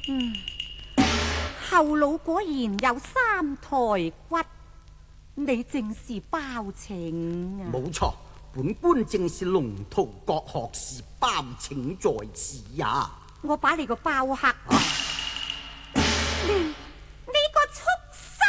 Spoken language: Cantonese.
後腦果然有三台骨，你正是包拯啊？ 冇錯，本官正是龍圖閣學士包拯在此呀！ 我把你個包黑，